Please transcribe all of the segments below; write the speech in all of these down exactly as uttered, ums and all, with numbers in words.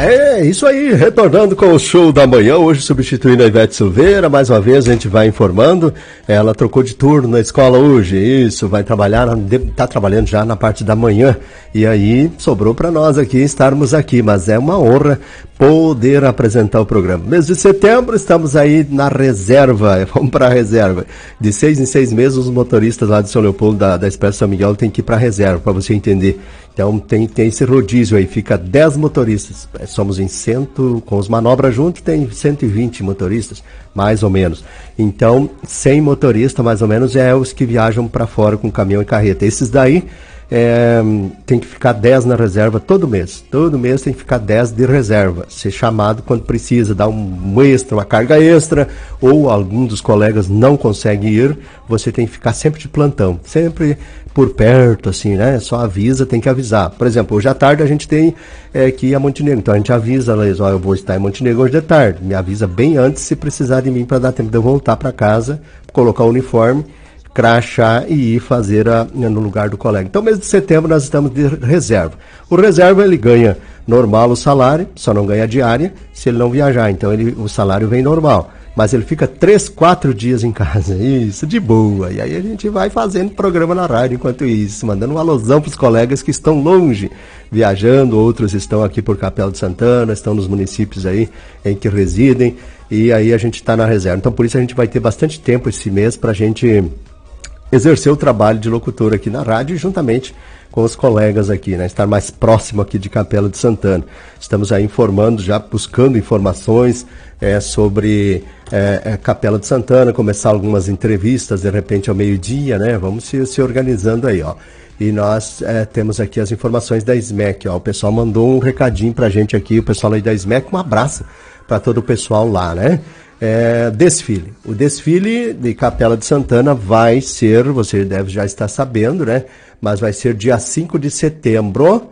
É, isso aí, retornando com o show da manhã, hoje substituindo a Ivete Silveira, mais uma vez a gente vai informando, ela trocou de turno na escola hoje, isso, vai trabalhar, tá trabalhando já na parte da manhã, e aí sobrou para nós aqui estarmos aqui, mas é uma honra poder apresentar o programa. Mês de setembro, estamos aí na reserva, vamos para a reserva, de seis em seis meses os motoristas lá de São Leopoldo, da, da Expresso São Miguel, tem que ir para a reserva, para você entender. Então tem, tem esse rodízio aí, fica dez motoristas, somos em cento, com os manobras juntos tem cento e vinte motoristas, mais ou menos. Então cem motoristas mais ou menos é os que viajam para fora com caminhão e carreta. Esses daí é, tem que ficar dez na reserva todo mês, todo mês tem que ficar dez de reserva, ser chamado quando precisa, dar um extra, uma carga extra, ou algum dos colegas não consegue ir, você tem que ficar sempre de plantão, sempre por perto, assim, né? Só avisa, tem que avisar. Por exemplo, hoje à tarde a gente tem é, que ir a Montenegro, então a gente avisa, ó, eu vou estar em Montenegro hoje de tarde, me avisa bem antes se precisar de mim para dar tempo de eu voltar para casa, colocar o uniforme, crachá e ir fazer a, no lugar do colega. Então, mês de setembro nós estamos de reserva. O reserva ele ganha normal o salário, só não ganha diária se ele não viajar, então ele, o salário vem normal. Mas ele fica três, quatro dias em casa, isso, de boa. E aí a gente vai fazendo programa na rádio enquanto isso, mandando um alusão para os colegas que estão longe, viajando, outros estão aqui por Capela de Santana, estão nos municípios aí em que residem, e aí a gente está na reserva. Então por isso a gente vai ter bastante tempo esse mês para a gente exercer o trabalho de locutor aqui na rádio, juntamente com os colegas aqui, né? Estar mais próximo aqui de Capela de Santana. Estamos aí informando, já buscando informações é, sobre é, é, Capela de Santana, começar algumas entrevistas, de repente ao meio-dia, né? Vamos se, se organizando aí, ó. E nós é, temos aqui as informações da S M E C, ó. O pessoal mandou um recadinho pra gente aqui, o pessoal aí da S M E C, um abraço para todo o pessoal lá, né? É, desfile. O desfile de Capela de Santana vai ser, você deve já estar sabendo, né? Mas vai ser dia cinco de setembro,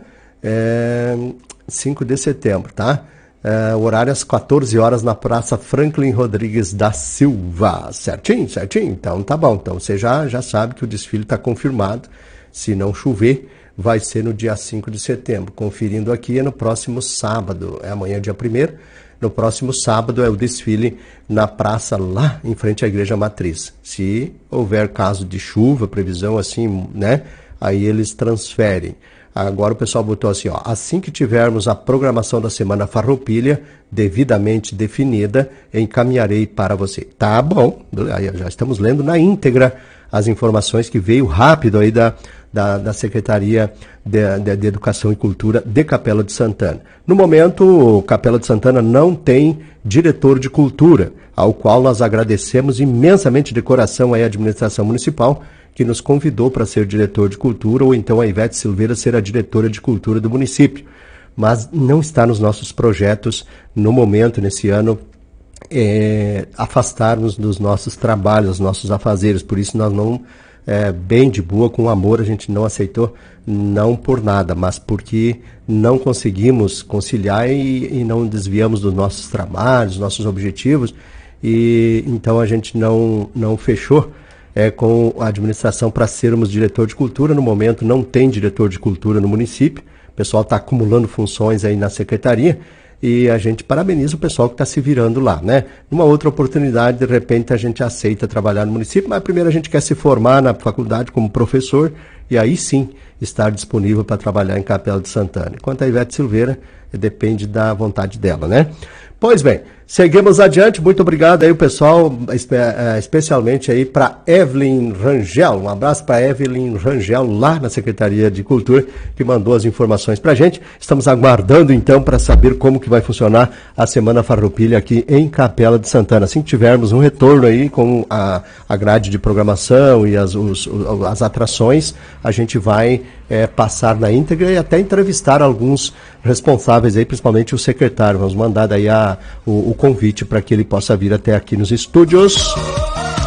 é, cinco de setembro, tá? É, horário às quatorze horas na Praça Franklin Rodrigues da Silva, certinho, certinho? Então tá bom, então você já, já sabe que o desfile está confirmado, se não chover, vai ser no dia cinco de setembro, conferindo aqui é no próximo sábado, é amanhã dia primeiro, no próximo sábado é o desfile na praça lá em frente à Igreja Matriz. Se houver caso de chuva, previsão assim, né? Aí eles transferem. Agora o pessoal botou assim, ó, assim que tivermos a programação da Semana Farroupilha devidamente definida, encaminharei para você. Tá bom, aí já estamos lendo na íntegra as informações que veio rápido aí da, da, da Secretaria de, de, de Educação e Cultura de Capela de Santana. No momento, Capela de Santana não tem diretor de cultura, ao qual nós agradecemos imensamente de coração aí a administração municipal, que nos convidou para ser diretor de cultura, ou então a Ivete Silveira ser a diretora de cultura do município. Mas não está nos nossos projetos, no momento, nesse ano, é, afastar-nos dos nossos trabalhos, dos nossos afazeres. Por isso nós não, é, bem de boa, com amor, a gente não aceitou, não por nada, mas porque não conseguimos conciliar e, e não desviamos dos nossos trabalhos, dos nossos objetivos, e então a gente não, não fechou É, com a administração para sermos diretor de cultura. No momento não tem diretor de cultura no município, o pessoal está acumulando funções aí na secretaria e a gente parabeniza o pessoal que está se virando lá, né? Numa outra oportunidade, de repente a gente aceita trabalhar no município, mas primeiro a gente quer se formar na faculdade como professor e aí sim estar disponível para trabalhar em Capela de Santana. Enquanto a Ivete Silveira, depende da vontade dela, né? Pois bem, seguimos adiante, muito obrigado aí o pessoal, especialmente aí para Evelyn Rangel, um abraço para Evelyn Rangel lá na Secretaria de Cultura, que mandou as informações para a gente. Estamos aguardando então para saber como que vai funcionar a Semana Farroupilha aqui em Capela de Santana. Assim que tivermos um retorno aí com a, a grade de programação e as, os, as atrações, a gente vai é, passar na íntegra e até entrevistar alguns responsáveis aí, principalmente o secretário. Vamos mandar daí a, o, o convite para que ele possa vir até aqui nos estúdios.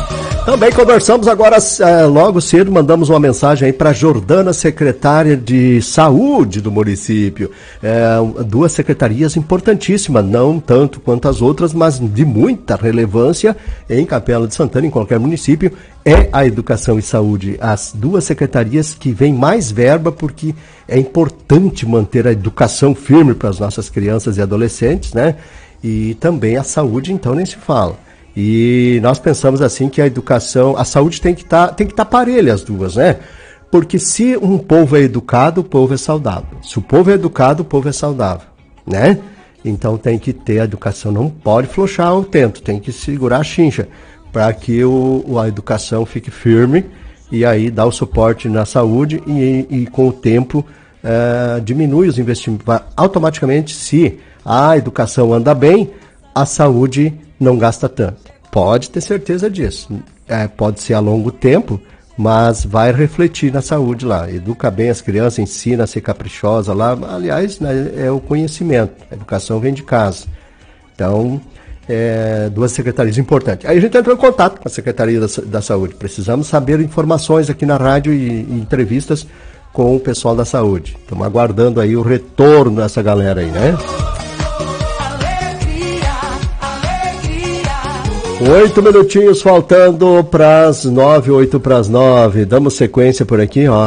Também conversamos agora, é, logo cedo, mandamos uma mensagem aí para Jordana, secretária de saúde do município. É, duas secretarias importantíssimas, não tanto quanto as outras, mas de muita relevância em Capela de Santana, em qualquer município, é a educação e saúde. As duas secretarias que vêm mais verba, porque é importante manter a educação firme para as nossas crianças e adolescentes, né? E também a saúde, então, nem se fala. E nós pensamos assim que a educação, a saúde tem que estar, tem que estar parelha as duas, né? Porque se um povo é educado, o povo é saudável. Se o povo é educado, o povo é saudável, né? Então tem que ter a educação, não pode flochar o tento, tem que segurar a chincha para que o, a educação fique firme e aí dá o suporte na saúde e, e com o tempo é, diminui os investimentos. Automaticamente, se a educação anda bem, a saúde não gasta tanto. Pode ter certeza disso. É, pode ser a longo tempo, mas vai refletir na saúde lá. Educa bem as crianças, ensina a ser caprichosa lá. Aliás, né, é o conhecimento. A educação vem de casa. Então, é, duas secretarias importantes. Aí a gente entrou em contato com a Secretaria da, da Saúde. Precisamos saber informações aqui na rádio e, e entrevistas com o pessoal da saúde. Estamos aguardando aí o retorno dessa galera aí, né? Oito minutinhos faltando para as nove, oito para as nove. Damos sequência por aqui, ó.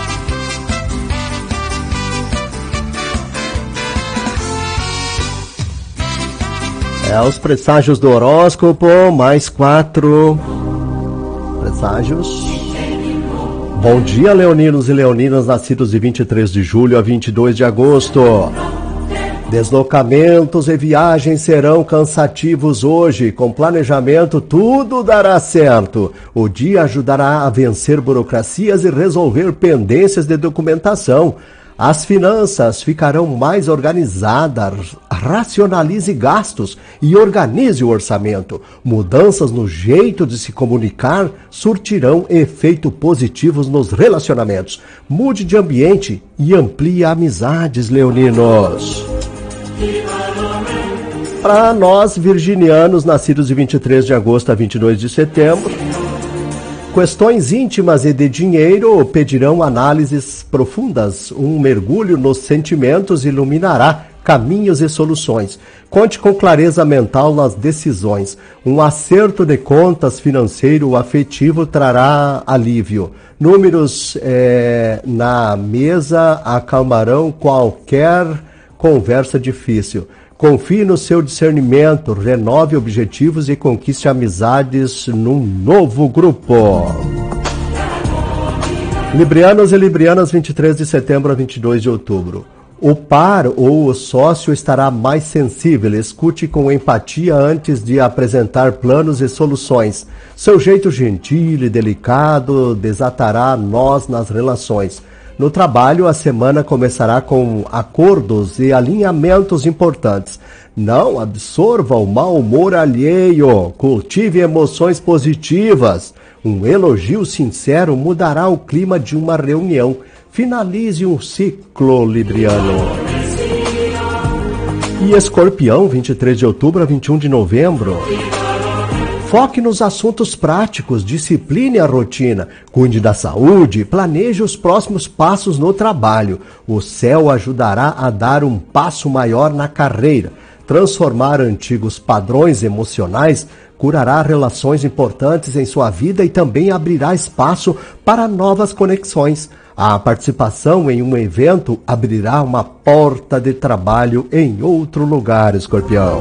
É os presságios do horóscopo, mais quatro presságios. Bom dia, leoninos e leoninas nascidos de vinte e três de julho a vinte e dois de agosto. Deslocamentos e viagens serão cansativos hoje. Com planejamento, tudo dará certo. O dia ajudará a vencer burocracias e resolver pendências de documentação. As finanças ficarão mais organizadas. Racionalize gastos e organize o orçamento. Mudanças no jeito de se comunicar surtirão efeitos positivos nos relacionamentos. Mude de ambiente e amplie amizades, leoninos. Para nós, virginianos, nascidos de vinte e três de agosto a vinte e dois de setembro, questões íntimas e de dinheiro pedirão análises profundas. Um mergulho nos sentimentos iluminará caminhos e soluções. Conte com clareza mental nas decisões. Um acerto de contas financeiro afetivo trará alívio. Números é, na mesa acalmarão qualquer conversa difícil. Confie no seu discernimento, renove objetivos e conquiste amizades num novo grupo. Librianos e librianas, vinte e três de setembro a vinte e dois de outubro. O par ou o sócio estará mais sensível. Escute com empatia antes de apresentar planos e soluções. Seu jeito gentil e delicado desatará nós nas relações. No trabalho, a semana começará com acordos e alinhamentos importantes. Não absorva o mau humor alheio. Cultive emoções positivas. Um elogio sincero mudará o clima de uma reunião. Finalize um ciclo libriano. E Escorpião, vinte e três de outubro a vinte e um de novembro. Foque nos assuntos práticos, discipline a rotina, cuide da saúde, planeje os próximos passos no trabalho. O céu ajudará a dar um passo maior na carreira. Transformar antigos padrões emocionais curará relações importantes em sua vida e também abrirá espaço para novas conexões. A participação em um evento abrirá uma porta de trabalho em outro lugar, Escorpião.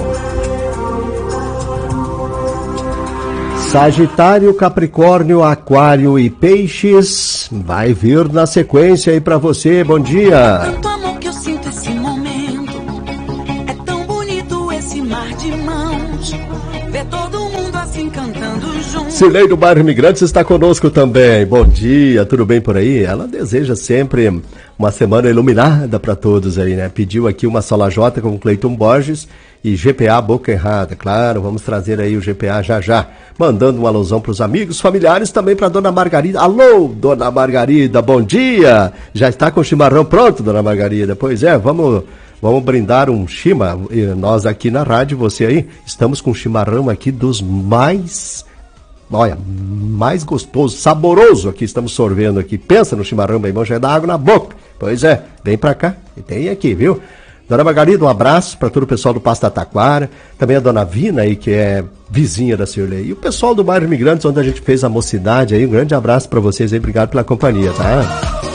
Sagitário, Capricórnio, Aquário e Peixes, vai vir na sequência aí pra você, bom dia. Tanto amor que eu sinto esse momento, é tão bonito esse mar de mãos, ver todo mundo assim cantando junto. Cirlei do Bairro Imigrantes está conosco também, bom dia, tudo bem por aí? Ela deseja sempre uma semana iluminada para todos aí, né? Pediu aqui uma Sola J com Cleiton Borges e G P A Boca Errada, claro, vamos trazer aí o G P A já já. Mandando uma alusão para os amigos, familiares, também para Dona Margarida. Alô, Dona Margarida, bom dia! Já está com o chimarrão pronto, Dona Margarida? Pois é, vamos, vamos brindar um chima. Nós aqui na rádio, você aí, estamos com um chimarrão aqui dos mais olha, mais gostoso, saboroso aqui, estamos sorvendo aqui. Pensa no chimarrão bem bom, já dá água na boca. Pois é, vem pra cá e tem aqui, viu? Dona Margarida, um abraço para todo o pessoal do Pasta Taquara, também a Dona Vina aí, que é vizinha da Cirlei. E o pessoal do bairro Imigrantes, onde a gente fez a mocidade aí, um grande abraço para vocês aí, obrigado pela companhia, tá?